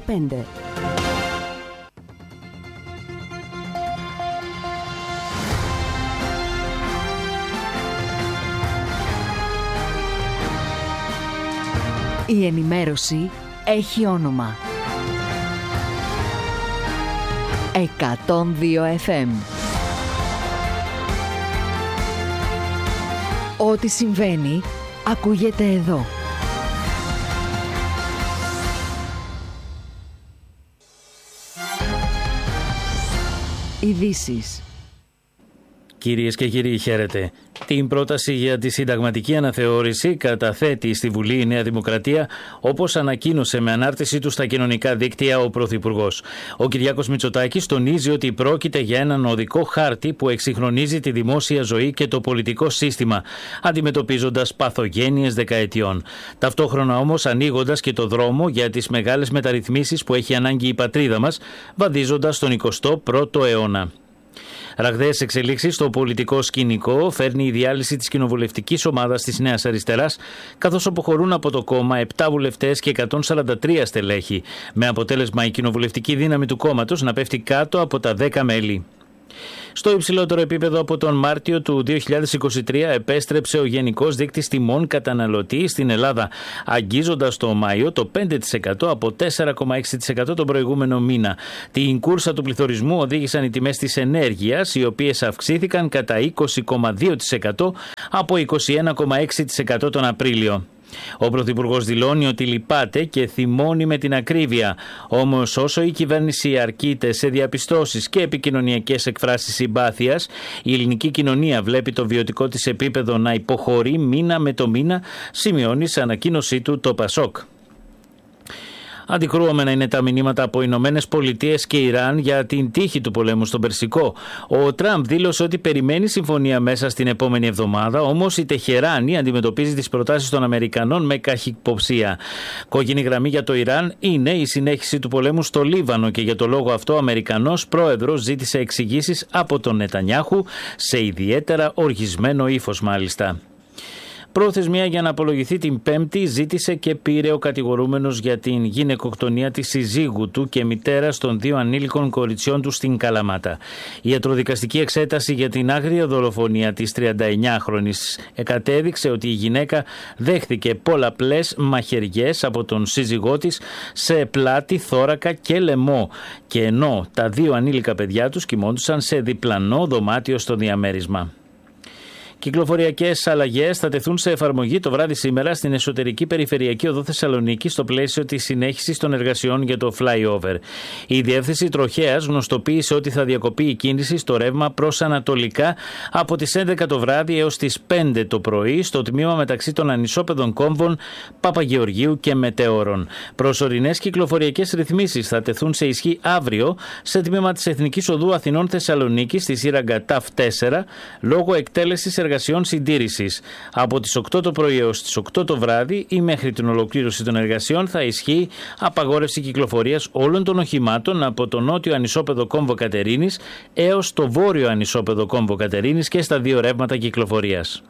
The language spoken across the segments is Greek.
95. Η ενημέρωση έχει όνομα. 102 FM. Ό,τι συμβαίνει, ακούγεται εδώ. Ειδήσεις. Κυρίες και κύριοι, χαίρετε. Την πρόταση για τη συνταγματική αναθεώρηση καταθέτει στη Βουλή η Νέα Δημοκρατία, όπως ανακοίνωσε με ανάρτησή του στα κοινωνικά δίκτυα ο Πρωθυπουργός. Ο Κυριάκος Μητσοτάκης τονίζει ότι πρόκειται για έναν οδικό χάρτη που εξυγχρονίζει τη δημόσια ζωή και το πολιτικό σύστημα, αντιμετωπίζοντας παθογένειες δεκαετιών. Ταυτόχρονα όμως ανοίγοντας και το δρόμο για τις μεγάλες μεταρρυθμίσεις που έχει ανάγκη η πατρίδα μας, βαδίζοντας τον 21ο αιώνα. Ραγδαίες εξελίξεις στο πολιτικό σκηνικό φέρνει η διάλυση της κοινοβουλευτικής ομάδας της Νέας Αριστεράς, καθώς αποχωρούν από το κόμμα 7 βουλευτές και 143 στελέχη, με αποτέλεσμα η κοινοβουλευτική δύναμη του κόμματος να πέφτει κάτω από τα 10 μέλη. Στο υψηλότερο επίπεδο από τον Μάρτιο του 2023 επέστρεψε ο Γενικός Δείκτης Τιμών Καταναλωτή στην Ελλάδα, αγγίζοντας το Μάιο το 5% από 4,6% τον προηγούμενο μήνα. Την κούρσα του πληθωρισμού οδήγησαν οι τιμές της ενέργειας, οι οποίες αυξήθηκαν κατά 20,2% από 21,6% τον Απρίλιο. Ο Πρωθυπουργός δηλώνει ότι λυπάται και θυμώνει με την ακρίβεια. Όμως όσο η κυβέρνηση αρκείται σε διαπιστώσεις και επικοινωνιακές εκφράσεις συμπάθειας, η ελληνική κοινωνία βλέπει το βιωτικό της επίπεδο να υποχωρεί μήνα με το μήνα, σημειώνει σε ανακοίνωσή του το Πασόκ. Αντικρούωμενα είναι τα μηνύματα από Ηνωμένες Πολιτείες και Ιράν για την τύχη του πολέμου στον Περσικό. Ο Τραμπ δήλωσε ότι περιμένει συμφωνία μέσα στην επόμενη εβδομάδα, όμως η Τεχεράνη αντιμετωπίζει τις προτάσεις των Αμερικανών με καχυποψία. Κόκκινη γραμμή για το Ιράν είναι η συνέχιση του πολέμου στο Λίβανο και για το λόγο αυτό ο Αμερικανός πρόεδρος ζήτησε εξηγήσεις από τον Νετανιάχου σε ιδιαίτερα οργισμένο ύφος μάλιστα. Προθεσμία για να απολογηθεί την Πέμπτη ζήτησε και πήρε ο κατηγορούμενος για την γυναικοκτονία της συζύγου του και μητέρας των 2 ανήλικων κοριτσιών του στην Καλαμάτα. Η ιατροδικαστική εξέταση για την άγρια δολοφονία της 39χρονης κατέδειξε ότι η γυναίκα δέχθηκε πολλαπλές μαχαιριές από τον σύζυγό της σε πλάτη, θώρακα και λαιμό, και ενώ τα 2 ανήλικα παιδιά τους κοιμόντουσαν σε διπλανό δωμάτιο στο διαμέρισμα. Κυκλοφοριακές αλλαγές θα τεθούν σε εφαρμογή το βράδυ σήμερα στην εσωτερική περιφερειακή οδό Θεσσαλονίκη στο πλαίσιο της συνέχισης των εργασιών για το flyover. Η Διεύθυνση Τροχέας γνωστοποίησε ότι θα διακοπεί η κίνηση στο ρεύμα προς ανατολικά από τις 11 το βράδυ έως τις 5 το πρωί στο τμήμα μεταξύ των ανισόπεδων κόμβων Παπαγεωργίου και Μετεώρων. Προσωρινές κυκλοφοριακές ρυθμίσεις θα τεθούν σε ισχύ αύριο σε τμήμα της Εθνικής Οδού Αθηνών Θεσσαλονίκη στη σύραγγα ΤΑΦ 4 λόγω εκτέλεσης εργασιών συντήρησης. Από τις 8 το πρωί έως τις 8 το βράδυ ή μέχρι την ολοκλήρωση των εργασιών θα ισχύει απαγόρευση κυκλοφορίας όλων των οχημάτων από το νότιο ανισόπεδο κόμβο Κατερίνης έως το βόρειο ανισόπεδο κόμβο Κατερίνης και στα 2 ρεύματα κυκλοφορίας.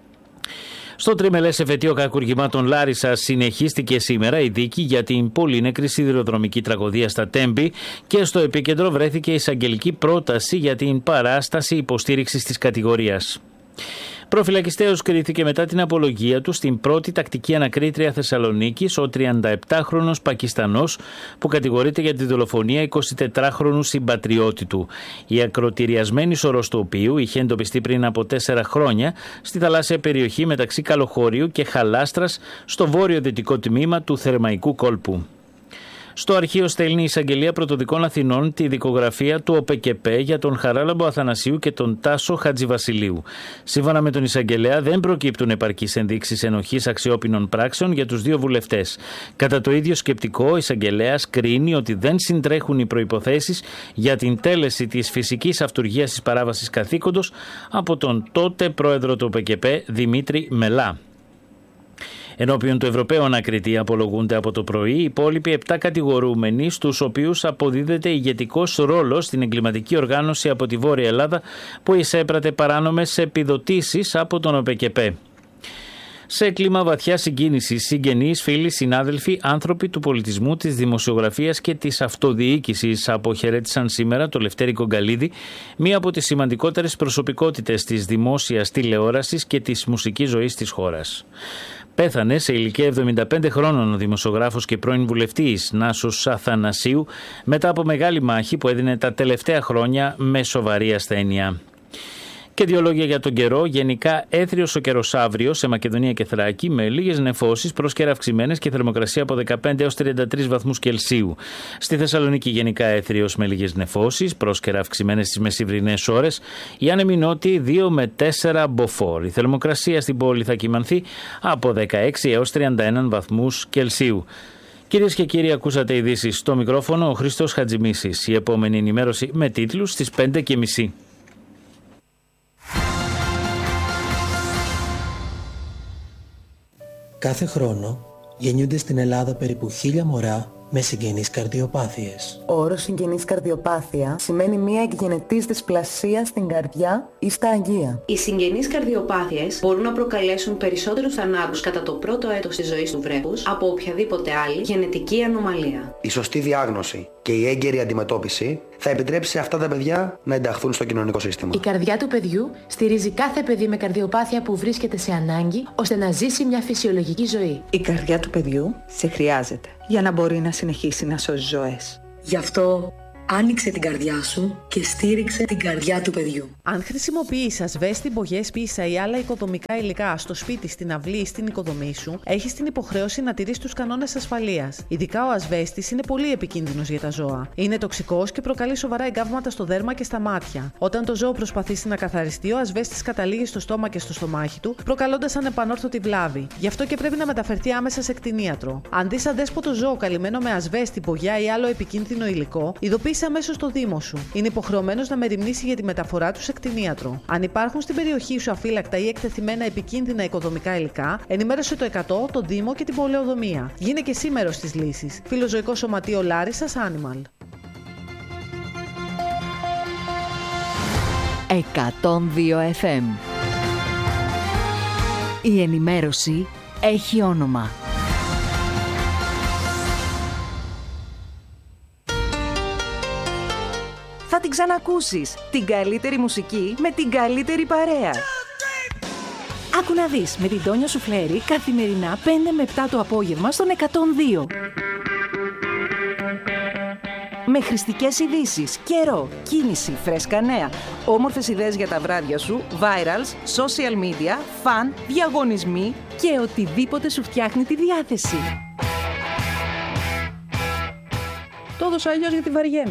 Στο τριμελές εφετείο κακουργημάτων Λάρισσας συνεχίστηκε σήμερα η δίκη για την πολύνεκρη σιδηροδρομική τραγωδία στα Τέμπη και στο επίκεντρο βρέθηκε εισαγγελική πρόταση για την παράσταση υποστήριξης της κατηγορίας. Προφυλακιστέως κρίθηκε μετά την απολογία του στην πρώτη τακτική ανακρίτρια Θεσσαλονίκης ο 37χρονος Πακιστανός που κατηγορείται για τη δολοφονία 24χρονου συμπατριώτη του. Η ακροτηριασμένη σωρός του οποίου είχε εντοπιστεί πριν από 4 χρόνια στη θαλάσσια περιοχή μεταξύ Καλοχώριου και Χαλάστρας στο βόρειο-δυτικό τμήμα του Θερμαϊκού κόλπου. Στο αρχείο στέλνει η Εισαγγελία Πρωτοδικών Αθηνών τη δικογραφία του ΟΠΕΚΕΠΕ για τον Χαράλαμπο Αθανασίου και τον Τάσο Χατζηβασιλείου. Σύμφωνα με τον Εισαγγελέα, δεν προκύπτουν επαρκείς ενδείξεις ενοχής αξιόπινων πράξεων για τους 2 βουλευτές. Κατά το ίδιο σκεπτικό, ο Εισαγγελέας κρίνει ότι δεν συντρέχουν οι προϋποθέσεις για την τέλεση της φυσικής αυτουργίας της παράβασης καθήκοντος από τον τότε πρόεδρο του ΟΠΕΚΕΠΕ Δημήτρη Μελά. Ενώπιον του Ευρωπαίου Ανακριτή απολογούνται από το πρωί οι υπόλοιποι 7 κατηγορούμενοι, στους οποίους αποδίδεται ηγετικός ρόλος στην εγκληματική οργάνωση από τη Βόρεια Ελλάδα που εισέπρατε παράνομες επιδοτήσεις από τον ΟΠΕΚΕΠΕ. Σε κλίμα βαθιά συγκίνηση, συγγενείς, φίλοι, συνάδελφοι, άνθρωποι του πολιτισμού, της δημοσιογραφίας και της αυτοδιοίκησης αποχαιρέτησαν σήμερα το Λευτέρη Κογκαλίδη, μία από τις σημαντικότερες προσωπικότητες της δημόσιας τηλεόρασης και της μουσικής ζωής της χώρας. Πέθανε σε ηλικία 75 χρόνων ο δημοσιογράφος και πρώην βουλευτής Νάσος Αθανασίου μετά από μεγάλη μάχη που έδινε τα τελευταία χρόνια με σοβαρή ασθένεια. Και δύο λόγια για τον καιρό. Γενικά έθριος ο καιρός αύριο σε Μακεδονία και Θράκη με λίγες νεφώσεις, πρόσκαιρα αυξημένες και θερμοκρασία από 15 έως 33 βαθμούς Κελσίου. Στη Θεσσαλονίκη γενικά έθριος με λίγες νεφώσεις, πρόσκαιρα αυξημένες στις μεσημβρινές ώρες. Οι άνεμοι νότιοι 2 με 4 μποφόρ. Η θερμοκρασία στην πόλη θα κυμανθεί από 16 έως 31 βαθμούς Κελσίου. Κυρίες και κύριοι, ακούσατε ειδήσεις στο μικρόφωνο ο Χρήστος Χατζημίσης. Η επόμενη ενημέρωση με τίτλους στις 5:30. Κάθε χρόνο γεννιούνται στην Ελλάδα περίπου 1.000 μωρά με συγγενείς καρδιοπάθειες. Ο όρος συγγενής καρδιοπάθεια σημαίνει μια εκγενετής δυσπλασία στην καρδιά ή στα αγεία. Οι συγγενείς καρδιοπάθειες μπορούν να προκαλέσουν περισσότερους θανάτους κατά το πρώτο έτος της ζωής του βρέφους από οποιαδήποτε άλλη γενετική ανομαλία. Η σωστή διάγνωση και η έγκαιρη αντιμετώπιση θα επιτρέψει σε αυτά τα παιδιά να ενταχθούν στο κοινωνικό σύστημα. Η καρδιά του παιδιού στηρίζει κάθε παιδί με καρδιοπάθεια που βρίσκεται σε ανάγκη ώστε να ζήσει μια φυσιολογική ζωή. Η καρδιά του παιδιού σε χρειάζεται για να μπορεί να συνεχίσει να σώζει ζωές. Γι' αυτό άνοιξε την καρδιά σου και στήριξε την καρδιά του παιδιού. Αν χρησιμοποιείς ασβέστη, μπογιές, πίσα ή άλλα οικοδομικά υλικά στο σπίτι, στην αυλή ή στην οικοδομή σου, έχεις την υποχρέωση να τηρείς τους κανόνες ασφαλείας. Ειδικά ο ασβέστης είναι πολύ επικίνδυνος για τα ζώα. Είναι τοξικός και προκαλεί σοβαρά εγκάβματα στο δέρμα και στα μάτια. Όταν το ζώο προσπαθήσει να καθαριστεί, ο ασβέστης καταλήγει στο στόμα και στο στομάχι του, προκαλώντας ανεπανόρθωτη βλάβη. Γι' αυτό και πρέπει να μεταφερθεί άμεσα σε κτηνίατρο. Αν δεις αδέσποτο ζώο καλυμμένο με ασβέστη, μπογιά ή άλλο επικίνδυνο υλικό, ειδοποίησε αμέσως στο δήμο σου. Είναι υποχρεωμένος να μεριμνήσει για τη μεταφορά του σε κτηνίατρο. Αν υπάρχουν στην περιοχή σου αφύλακτα ή εκτεθειμένα επικίνδυνα οικοδομικά υλικά, ενημέρωσε το 100, το Δήμο και την πολεοδομία. Γίνε και εσύ μέρος της λύσης. Φιλοζωικό Σωματείο Λάρισσας Animal. 102 FM. Η ενημέρωση έχει όνομα. Θα την ξανακούσεις. Την καλύτερη μουσική με την καλύτερη παρέα. Άκου να δεις με την Τόνια Σουφλέρη καθημερινά 5 με 7 το απόγευμα στον 102. Με χρηστικές ειδήσεις, καιρό, κίνηση, φρέσκα νέα, όμορφες ιδέες για τα βράδια σου, virals, social media, φαν, διαγωνισμοί και οτιδήποτε σου φτιάχνει τη διάθεση. Το έδωσα αλλιώς γιατί βαριέμαι.